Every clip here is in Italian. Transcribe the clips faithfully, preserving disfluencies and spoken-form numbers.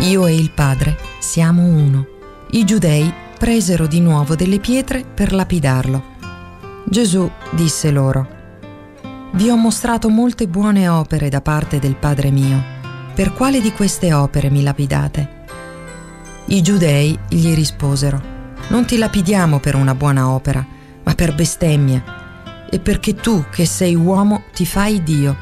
Io e il Padre siamo uno. I giudei presero di nuovo delle pietre per lapidarlo. Gesù disse loro: Vi ho mostrato molte buone opere da parte del Padre mio. Per quale di queste opere mi lapidate? I giudei gli risposero: Non ti lapidiamo per una buona opera, ma per bestemmia, e perché tu, che sei uomo, ti fai Dio.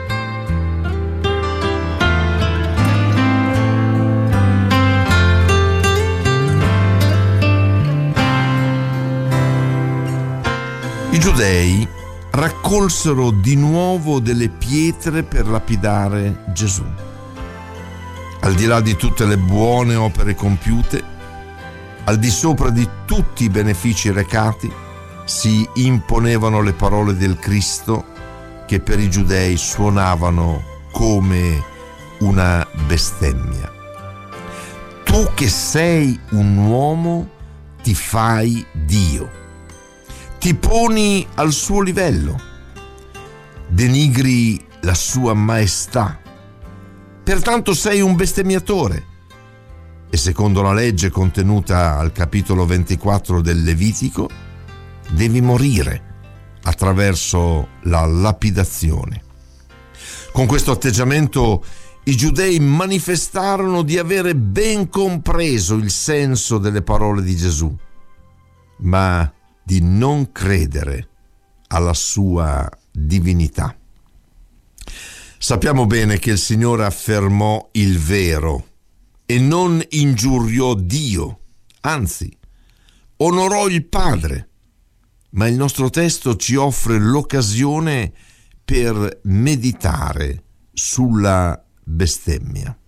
I giudei raccolsero di nuovo delle pietre per lapidare Gesù. Al di là di tutte le buone opere compiute, al di sopra di tutti i benefici recati, si imponevano le parole del Cristo che per i giudei suonavano come una bestemmia. Tu che sei un uomo ti fai Dio. Ti poni al suo livello, denigri la sua maestà, pertanto sei un bestemmiatore e secondo la legge contenuta al capitolo ventiquattro del Levitico devi morire attraverso la lapidazione. Con questo atteggiamento i giudei manifestarono di avere ben compreso il senso delle parole di Gesù, ma di non credere alla sua divinità. Sappiamo bene che il Signore affermò il vero e non ingiuriò Dio, anzi, onorò il Padre, ma il nostro testo ci offre l'occasione per meditare sulla bestemmia.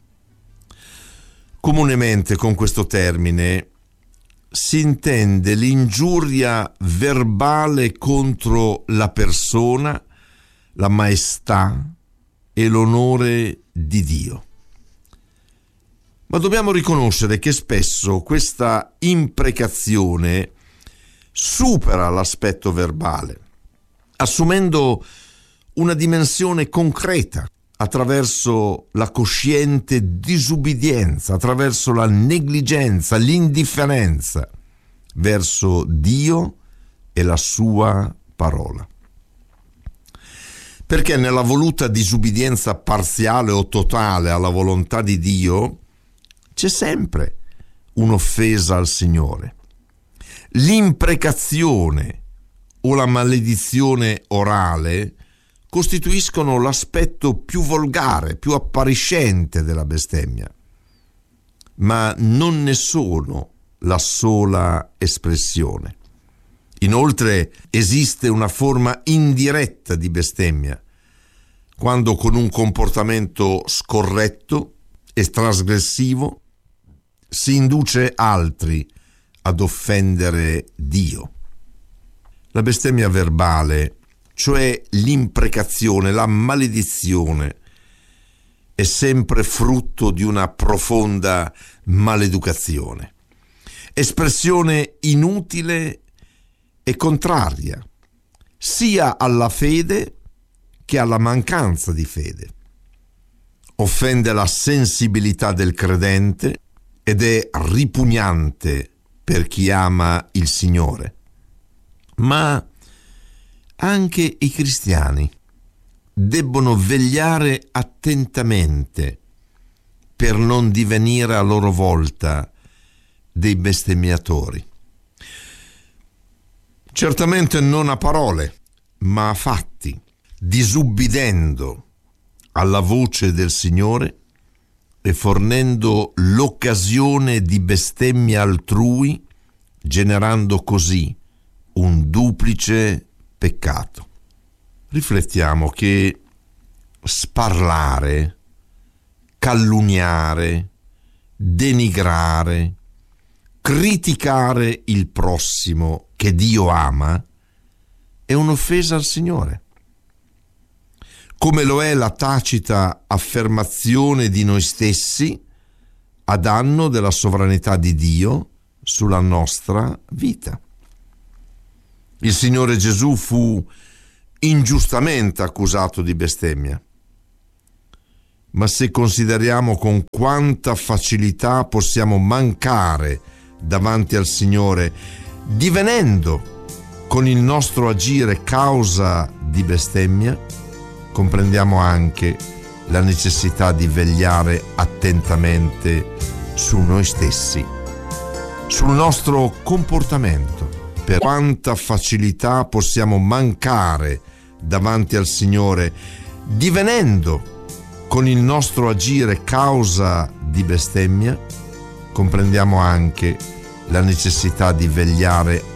Comunemente con questo termine si intende l'ingiuria verbale contro la persona, la maestà e l'onore di Dio. Ma dobbiamo riconoscere che spesso questa imprecazione supera l'aspetto verbale, assumendo una dimensione concreta attraverso la cosciente disubbidienza, attraverso la negligenza, l'indifferenza verso Dio e la sua parola. Perché nella voluta disubbidienza parziale o totale alla volontà di Dio c'è sempre un'offesa al Signore. L'imprecazione o la maledizione orale costituiscono l'aspetto più volgare, più appariscente della bestemmia, ma non ne sono la sola espressione. Inoltre esiste una forma indiretta di bestemmia, quando con un comportamento scorretto e trasgressivo si induce altri ad offendere Dio. La bestemmia verbale, cioè l'imprecazione, la maledizione, è sempre frutto di una profonda maleducazione, espressione inutile e contraria sia alla fede che alla mancanza di fede. Offende la sensibilità del credente ed è ripugnante per chi ama il Signore. Ma anche i cristiani debbono vegliare attentamente per non divenire a loro volta dei bestemmiatori. Certamente non a parole, ma a fatti, disubbidendo alla voce del Signore e fornendo l'occasione di bestemmia altrui, generando così un duplice peccato. Riflettiamo che sparlare, calunniare, denigrare, criticare il prossimo che Dio ama è un'offesa al Signore, come lo è la tacita affermazione di noi stessi a danno della sovranità di Dio sulla nostra vita. Il Signore Gesù fu ingiustamente accusato di bestemmia. ma se consideriamo con quanta facilità possiamo mancare davanti al Signore, divenendo con il nostro agire causa di bestemmia, comprendiamo anche la necessità di vegliare attentamente su noi stessi, sul nostro comportamento. Per quanta facilità possiamo mancare davanti al Signore, divenendo con il nostro agire causa di bestemmia, comprendiamo anche la necessità di vegliare